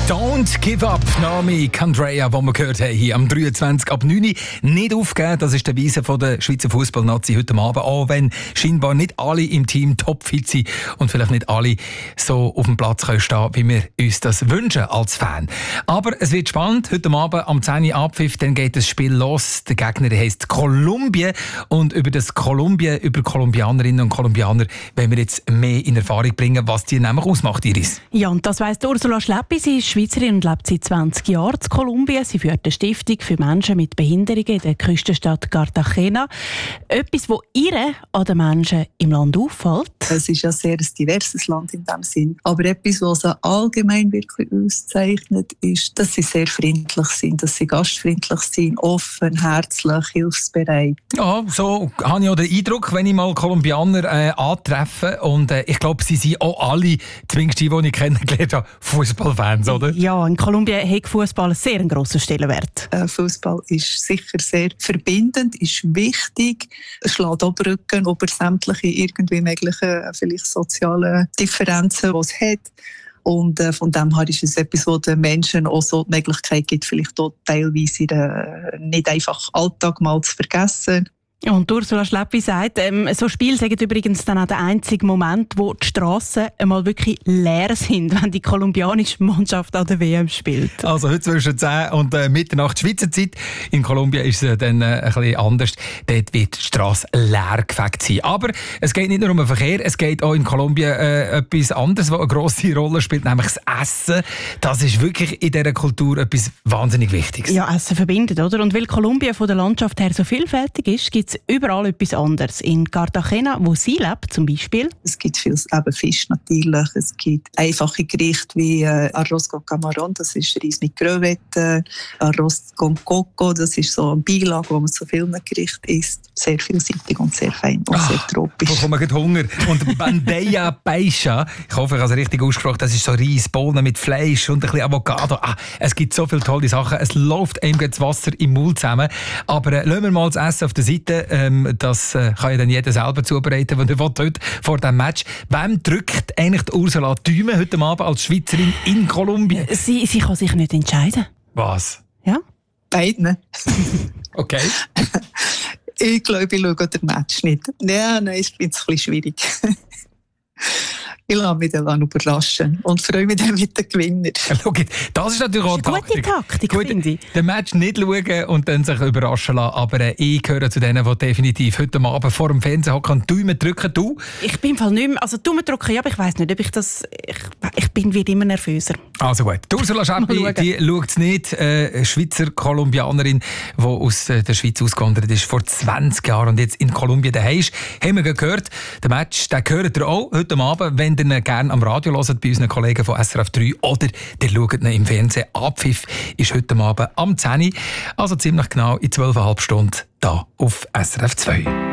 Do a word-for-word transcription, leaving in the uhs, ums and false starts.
Don't give up, Naomi Candrea, die wir gehört haben, hier am dreiundzwanzig ab neun Uhr. Nicht aufgeben, das ist der Weise von der Schweizer Fußballnazi heute Abend. Auch wenn scheinbar nicht alle im Team topfit sind und vielleicht nicht alle so auf dem Platz können stehen, wie wir uns das wünschen als Fan. Aber es wird spannend. Heute Abend am zehn Uhr Abpfiff, dann geht das Spiel los. Der Gegner heisst Kolumbien. Und über das Kolumbien, über Kolumbianerinnen und Kolumbianer, wollen wir jetzt mehr in Erfahrung bringen, was die nämlich ausmacht, Iris. Ja, und das weiss Ursula Schleppi. Sie ist Schweizerin und lebt seit zwanzig Jahren in Kolumbien. Sie führt eine Stiftung für Menschen mit Behinderungen in der Küstenstadt Cartagena. Etwas, was ihr an den Menschen im Land auffällt? Es ist ja sehr ein diverses Land in diesem Sinn. Aber etwas, was sie allgemein wirklich auszeichnet, ist, dass sie sehr freundlich sind, dass sie gastfreundlich sind, offen, herzlich, hilfsbereit. Ja, so habe ich auch den Eindruck, wenn ich mal Kolumbianer äh, antreffe. Und äh, ich glaube, sie sind auch alle, zumindest die, die ich kennengelernt habe, Fußballfans, oder? Ja, in Kolumbien hat Fußball einen sehr grossen Stellenwert. Äh, Fußball ist sicher sehr verbindend, ist wichtig. Es schlägt auch Brücken über sämtliche irgendwie möglichen, vielleicht sozialen Differenzen, die es hat. Und äh, von dem her ist es etwas, wo den Menschen auch so die Möglichkeit gibt, vielleicht auch teilweise den nicht einfach Alltag mal zu vergessen. Und Ursula Schleppi sagt, ähm, so Spiele sind übrigens dann auch der einzige Moment, wo die Strassen einmal wirklich leer sind, wenn die kolumbianische Mannschaft an der W M spielt. Also heute zwischen zehn und äh, Mitternacht Schweizer Zeit. In Kolumbien ist es dann äh, ein bisschen anders. Dort wird die Strasse leer gefegt sein. Aber es geht nicht nur um den Verkehr, es geht auch in Kolumbien äh, etwas anderes, was eine grosse Rolle spielt, nämlich das Essen. Das ist wirklich in dieser Kultur etwas wahnsinnig Wichtiges. Ja, Essen verbindet, oder? Und weil Kolumbien von der Landschaft her so vielfältig ist, gibt es überall etwas anderes. In Cartagena, wo sie lebt, zum Beispiel. Es gibt viel eben Fisch natürlich. Es gibt einfache Gerichte wie äh, Arroz con Camarón, das ist Reis mit Crevetten. Arroz con Coco, das ist so ein Beilage, wo man so vielen Gerichten isst. Sehr vielseitig und sehr fein und Ach, sehr tropisch. Da kommt man Hunger. Und Bandeja Paisa, ich hoffe, ich habe es richtig ausgesprochen, das ist so Reis, Bohnen mit Fleisch und ein bisschen Avocado. Ah, es gibt so viele tolle Sachen. Es läuft einem das Wasser im Mund zusammen. Aber äh, lassen wir mal das Essen auf der Seite. Ähm, das äh, kann ja dann jeder selber zubereiten, wenn er will, heute vor diesem Match. Wem drückt eigentlich die Ursula Thüme heute Abend als Schweizerin in Kolumbien? Sie, sie kann sich nicht entscheiden. Was? Ja? Beiden. Okay. Ich glaube, ich schaue den Match nicht. Ja, nein, ich finde es ein bisschen schwierig. Ich lasse mich dann überraschen und freue mich dann mit den Gewinner. Schau, das ist natürlich auch eine gute Taktik, Gut, finde ich. Den Match nicht schauen und dann sich überraschen lassen. Aber äh, ich gehöre zu denen, die definitiv heute Abend vor dem Fernsehen hocken und Daumen drücken. Du? Ich bin im Fall nicht mehr, also Daumen drücken, ja, aber ich weiss nicht, ob ich das, ich, ich bin wieder immer nervöser. Also gut, die Ursula Schleppi, die schaut es nicht. Äh, Schweizer Kolumbianerin, die aus äh, der Schweiz ausgewandert ist vor zwanzig Jahren und jetzt in Kolumbien daheim ist. Haben wir gehört, der Match, den hört ihr auch heute Abend, wenn ihr gerne am Radio hört, bei unseren Kollegen von S R F drei oder ihr schaut ihn im Fernsehen. Abpfiff ist heute Abend am zehn Uhr, also ziemlich genau in zwölfeinhalb Stunden, hier auf S R F zwei.